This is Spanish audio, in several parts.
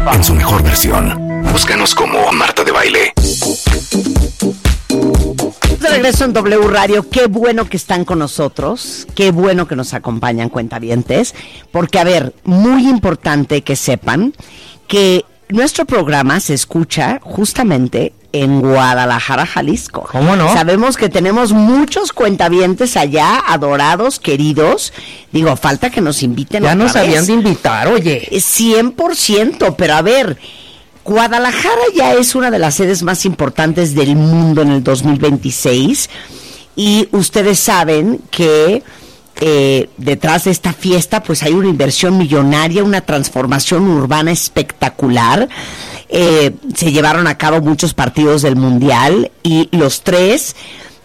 en su mejor versión. Búscanos como Marta de Baile. De regreso en W Radio, qué bueno que están con nosotros, qué bueno que nos acompañan, cuentavientes, porque a ver, muy importante que sepan que nuestro programa se escucha justamente en Guadalajara, Jalisco. ¿Cómo no? Sabemos que tenemos muchos cuentavientes allá, adorados, queridos. Digo, falta que nos inviten ya otra nos vez. habían de invitar, oye. 100%, pero a ver, Guadalajara ya es una de las sedes más importantes del mundo en el 2026 y ustedes saben que detrás de esta fiesta pues hay una inversión millonaria, una transformación urbana espectacular. Se llevaron a cabo muchos partidos del Mundial y las tres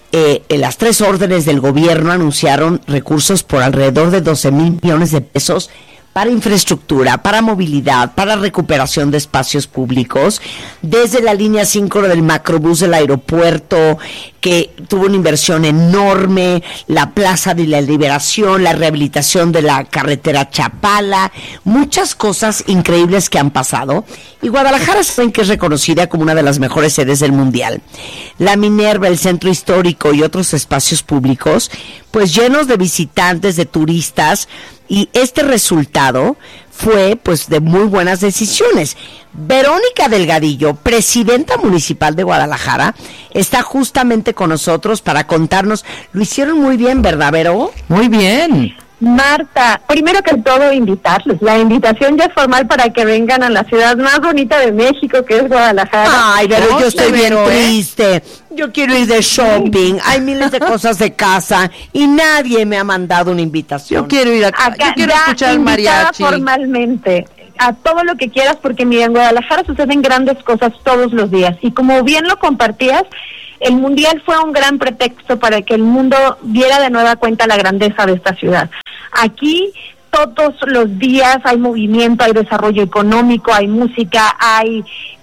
órdenes del gobierno anunciaron recursos por alrededor de 12,000 millones de pesos para infraestructura, para movilidad, para recuperación de espacios públicos, desde la línea 5 del macrobús del aeropuerto, que tuvo una inversión enorme, la Plaza de la Liberación, la rehabilitación de la carretera Chapala, muchas cosas increíbles que han pasado. Y Guadalajara saben que es reconocida como una de las mejores sedes del Mundial. La Minerva, el Centro Histórico y otros espacios públicos, pues llenos de visitantes, de turistas, y este resultado fue pues de muy buenas decisiones. Verónica Delgadillo, presidenta municipal de Guadalajara, está justamente con nosotros para contarnos. Lo hicieron muy bien, ¿verdad, Vero? Muy bien. Marta, primero que todo invitarlos. La invitación ya es formal para que vengan a la ciudad más bonita de México, que es Guadalajara. Ay, pero yo estoy bien triste. Yo quiero ir de shopping. Hay miles de cosas de casa y nadie me ha mandado una invitación. Yo quiero ir acá. Yo quiero escuchar el mariachi. Formalmente a todo lo que quieras, porque mira, en Guadalajara suceden grandes cosas todos los días. Y como bien lo compartías, el Mundial fue un gran pretexto para que el mundo viera de nueva cuenta la grandeza de esta ciudad. Aquí todos los días hay movimiento, hay desarrollo económico, hay música, hay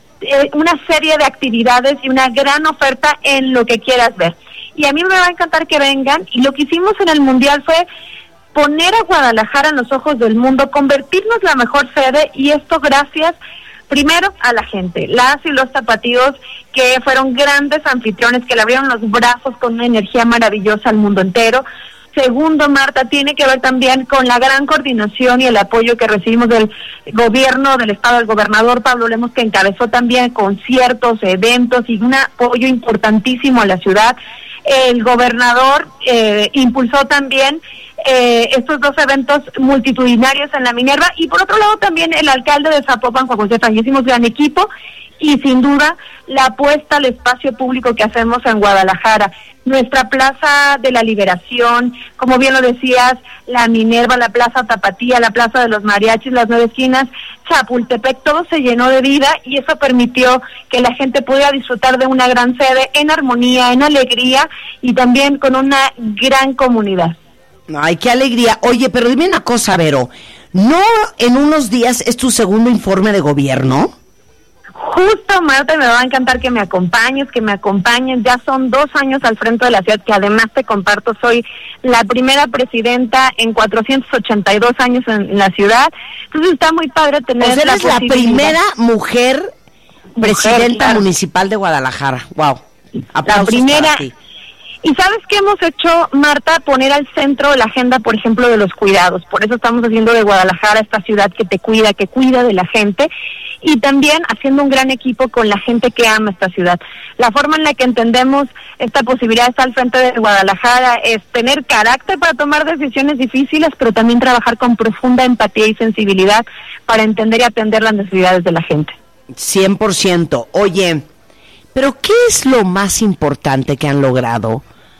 una serie de actividades y una gran oferta en lo que quieras ver. Y a mí me va a encantar que vengan, y lo que hicimos en el Mundial fue poner a Guadalajara en los ojos del mundo, convertirnos en la mejor sede, y esto gracias primero a la gente, las y los tapatíos, que fueron grandes anfitriones, que le abrieron los brazos con una energía maravillosa al mundo entero. Segundo, Marta, tiene que ver también con la gran coordinación y el apoyo que recibimos del gobierno del estado, del gobernador Pablo Lemos, que encabezó también conciertos, eventos y un apoyo importantísimo a la ciudad. El gobernador impulsó también estos dos eventos multitudinarios en la Minerva, y por otro lado también el alcalde de Zapopan, Juan José Fran. Hicimos gran equipo, y sin duda la apuesta al espacio público que hacemos en Guadalajara, nuestra Plaza de la Liberación, como bien lo decías, la Minerva, la Plaza Tapatía, la Plaza de los Mariachis, las 9 esquinas, Chapultepec, todo se llenó de vida, y eso permitió que la gente pudiera disfrutar de una gran sede en armonía, en alegría, y también con una gran comunidad. Ay, qué alegría. Oye, pero dime una cosa, Vero, ¿no en unos días es tu segundo informe de gobierno? Justo, Marta, me va a encantar que me acompañes, que me acompañen. Ya son 2 años al frente de la ciudad, que además te comparto, soy la primera presidenta en 482 años en la ciudad. Entonces está muy padre tener pues eres la primera mujer presidenta claro, municipal de Guadalajara. Wow. La primera. Y ¿sabes qué hemos hecho, Marta? Poner al centro la agenda, por ejemplo, de los cuidados. Por eso estamos haciendo de Guadalajara esta ciudad que te cuida, que cuida de la gente, y también haciendo un gran equipo con la gente que ama esta ciudad. La forma en la que entendemos esta posibilidad de estar al frente de Guadalajara es tener carácter para tomar decisiones difíciles, pero también trabajar con profunda empatía y sensibilidad para entender y atender las necesidades de la gente. 100%. Oye, ¿pero qué es lo más importante que han logrado?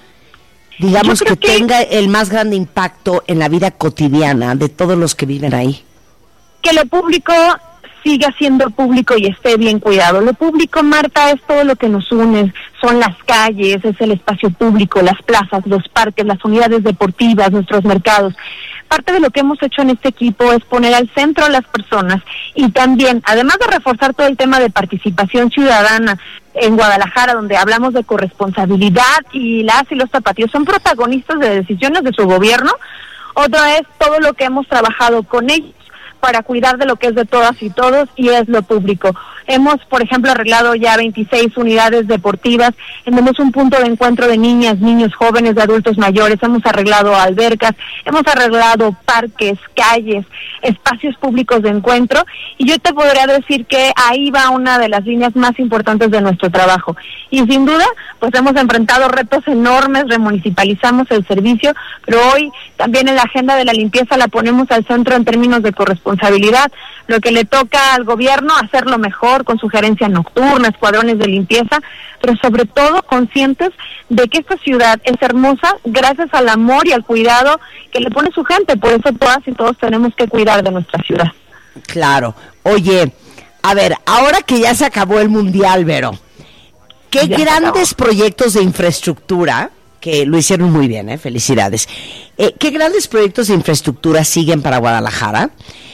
Digamos que tenga el más grande impacto en la vida cotidiana de todos los que viven ahí. Que lo público siga siendo público y esté bien cuidado. Lo público, Marta, es todo lo que nos une, son las calles, es el espacio público, las plazas, los parques, las unidades deportivas, nuestros mercados. Parte de lo que hemos hecho en este equipo es poner al centro a las personas, y también, además de reforzar todo el tema de participación ciudadana en Guadalajara, donde hablamos de corresponsabilidad y las y los tapatíos son protagonistas de decisiones de su gobierno, otra es todo lo que hemos trabajado con ellos para cuidar de lo que es de todas y todos, y es lo público. Hemos, por ejemplo, arreglado ya 26 unidades deportivas, tenemos un punto de encuentro de niñas, niños, jóvenes, de adultos mayores, hemos arreglado albercas, hemos arreglado parques, calles, espacios públicos de encuentro, y yo te podría decir que ahí va una de las líneas más importantes de nuestro trabajo. Y sin duda, pues hemos enfrentado retos enormes, remunicipalizamos el servicio, pero hoy también en la agenda de la limpieza la ponemos al centro en términos de corresponsabilidad. Lo que le toca al gobierno, hacerlo mejor, con sugerencia nocturna, escuadrones de limpieza, pero sobre todo conscientes de que esta ciudad es hermosa gracias al amor y al cuidado que le pone su gente. Por eso todas y todos tenemos que cuidar de nuestra ciudad. Claro. Oye, a ver, ahora que ya se acabó el Mundial, Vero, qué grandes proyectos de infraestructura, que lo hicieron muy bien, felicidades. ¿Qué grandes proyectos de infraestructura siguen para Guadalajara?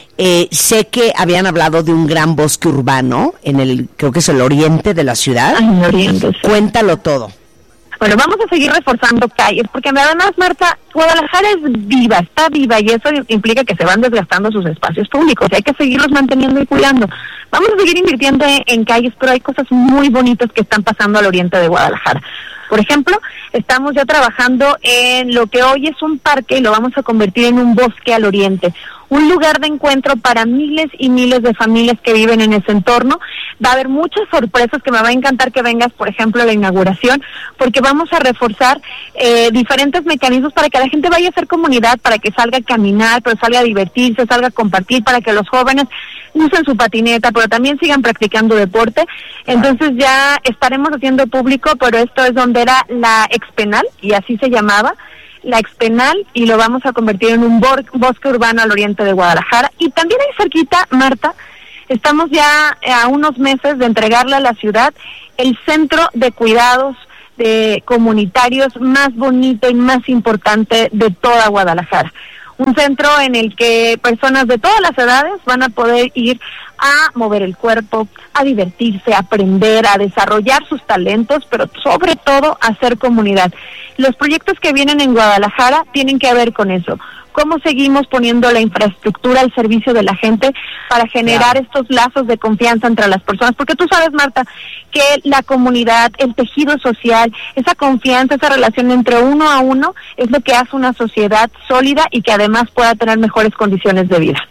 Sé que habían hablado de un gran bosque urbano creo que es el oriente de la ciudad. El oriente, sí. Cuéntalo todo. Bueno, vamos a seguir reforzando calles, porque además, Marta, Guadalajara es viva, está viva, y eso implica que se van desgastando sus espacios públicos, y hay que seguirlos manteniendo y cuidando. Vamos a seguir invirtiendo en calles, pero hay cosas muy bonitas que están pasando al oriente de Guadalajara. Por ejemplo, estamos ya trabajando en lo que hoy es un parque y lo vamos a convertir en un bosque al oriente. Un lugar de encuentro para miles y miles de familias que viven en ese entorno. Va a haber muchas sorpresas que me va a encantar que vengas, por ejemplo, a la inauguración, porque vamos a reforzar diferentes mecanismos para que la gente vaya a hacer comunidad, para que salga a caminar, pero salga a divertirse, salga a compartir, para que los jóvenes usen su patineta, pero también sigan practicando deporte. Entonces ya estaremos haciendo público, pero esto es donde era la Expenal, y así se llamaba, la Expenal, y lo vamos a convertir en un bosque urbano al oriente de Guadalajara. Y también ahí cerquita, Marta, estamos ya a unos meses de entregarle a la ciudad el centro de cuidados de comunitarios más bonito y más importante de toda Guadalajara. Un centro en el que personas de todas las edades van a poder ir a mover el cuerpo, a divertirse, a aprender, a desarrollar sus talentos, pero sobre todo a hacer comunidad. Los proyectos que vienen en Guadalajara tienen que ver con eso. Cómo seguimos poniendo la infraestructura al servicio de la gente para generar estos lazos de confianza entre las personas, porque tú sabes, Marta, que la comunidad, el tejido social, esa confianza, esa relación entre uno a uno es lo que hace una sociedad sólida y que además pueda tener mejores condiciones de vida.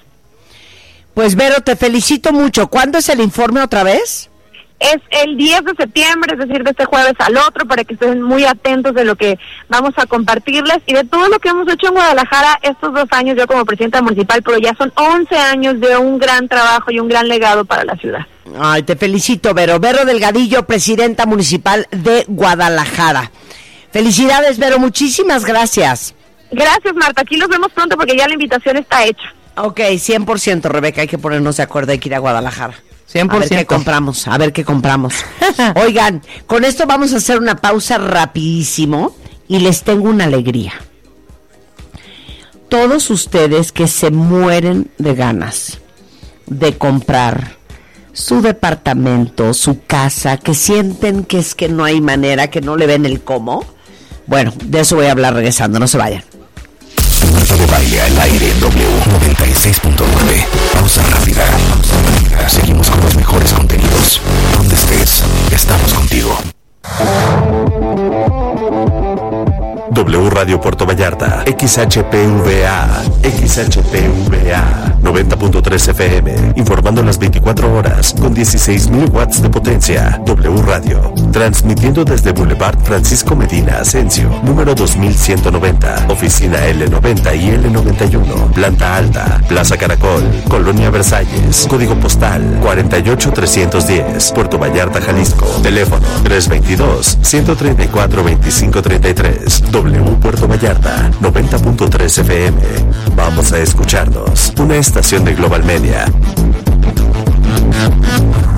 Pues Vero, te felicito mucho. ¿Cuándo es el informe otra vez? Es el 10 de septiembre, es decir, de este jueves al otro, para que estén muy atentos de lo que vamos a compartirles y de todo lo que hemos hecho en Guadalajara estos 2 años, yo como presidenta municipal, pero ya son 11 años de un gran trabajo y un gran legado para la ciudad. Ay, te felicito, Vero. Vero Delgadillo, presidenta municipal de Guadalajara. Felicidades, Vero, muchísimas gracias. Gracias, Marta, aquí los vemos pronto porque ya la invitación está hecha. Ok, 100%, Rebeca, hay que ponernos de acuerdo, hay que ir a Guadalajara. 100%. A ver qué compramos. Oigan, con esto vamos a hacer una pausa rapidísimo y les tengo una alegría. Todos ustedes que se mueren de ganas de comprar su departamento, su casa, que sienten que es que no hay manera, que no le ven el cómo, bueno, de eso voy a hablar regresando, no se vayan. Marta de Baile al aire en W96.9. Pausa rápida. Seguimos con los mejores contenidos. Donde estés, estamos contigo. W Radio Puerto Vallarta, XHPVA, 90.3 FM, informando las 24 horas con 16.000 watts de potencia. W Radio, transmitiendo desde Boulevard Francisco Medina Asensio, número 2190, oficina L90 y L91, planta alta, Plaza Caracol, Colonia Versalles, código postal 48310, Puerto Vallarta, Jalisco, teléfono 322-134-2533. W Puerto Vallarta, 90.3 FM. Vamos a escucharnos. Una estación de Global Media.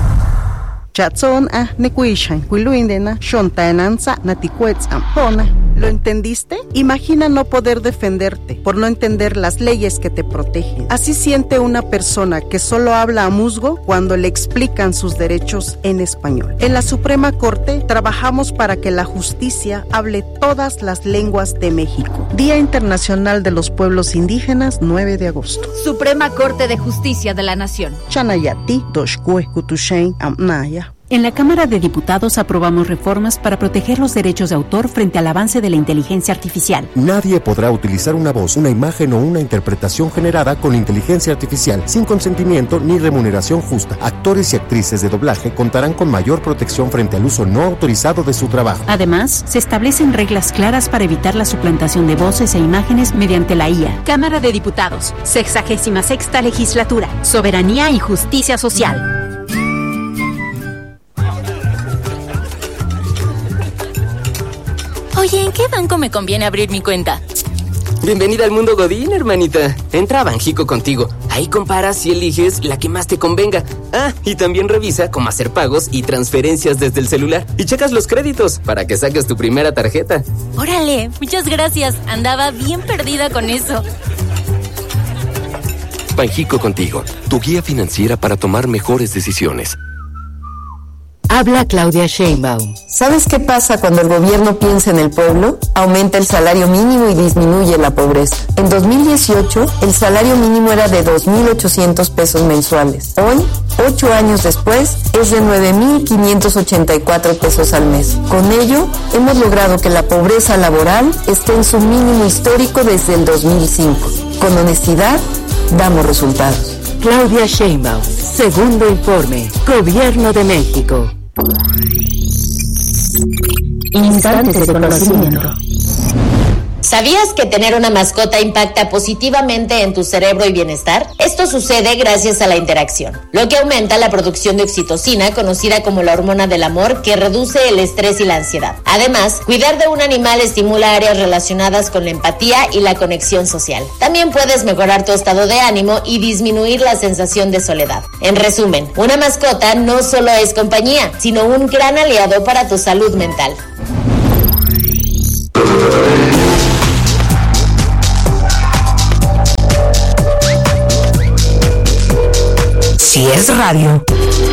Chatson nekuishan, kuiluindena, shontananza, naticuetz ampona. ¿Lo entendiste? Imagina no poder defenderte por no entender las leyes que te protegen. Así siente una persona que solo habla a musgo cuando le explican sus derechos en español. En la Suprema Corte trabajamos para que la justicia hable todas las lenguas de México. Día Internacional de los Pueblos Indígenas, 9 de agosto. Suprema Corte de Justicia de la Nación. Chanayati, Doshkue, Kutushain, Amnaya. En la Cámara de Diputados aprobamos reformas para proteger los derechos de autor frente al avance de la inteligencia artificial. Nadie podrá utilizar una voz, una imagen o una interpretación generada con inteligencia artificial sin consentimiento ni remuneración justa. Actores y actrices de doblaje contarán con mayor protección frente al uso no autorizado de su trabajo. Además, se establecen reglas claras para evitar la suplantación de voces e imágenes mediante la IA. Cámara de Diputados, 66ª Legislatura, Soberanía y Justicia Social. Oye, ¿en qué banco me conviene abrir mi cuenta? Bienvenida al mundo Godín, hermanita. Entra a Banjico Contigo. Ahí comparas y eliges la que más te convenga. Ah, y también revisa cómo hacer pagos y transferencias desde el celular. Y checas los créditos para que saques tu primera tarjeta. Órale, muchas gracias. Andaba bien perdida con eso. Banjico Contigo, tu guía financiera para tomar mejores decisiones. Habla Claudia Sheinbaum. ¿Sabes qué pasa cuando el gobierno piensa en el pueblo? Aumenta el salario mínimo y disminuye la pobreza. En 2018, el salario mínimo era de 2,800 pesos mensuales. Hoy, 8 años después, es de 9,584 pesos al mes. Con ello, hemos logrado que la pobreza laboral esté en su mínimo histórico desde el 2005. Con honestidad, damos resultados. Claudia Sheinbaum, segundo informe, Gobierno de México. Instantes de conocimiento. ¿Sabías que tener una mascota impacta positivamente en tu cerebro y bienestar? Esto sucede gracias a la interacción, lo que aumenta la producción de oxitocina, conocida como la hormona del amor, que reduce el estrés y la ansiedad. Además, cuidar de un animal estimula áreas relacionadas con la empatía y la conexión social. También puedes mejorar tu estado de ánimo y disminuir la sensación de soledad. En resumen, una mascota no solo es compañía, sino un gran aliado para tu salud mental. Si es radio,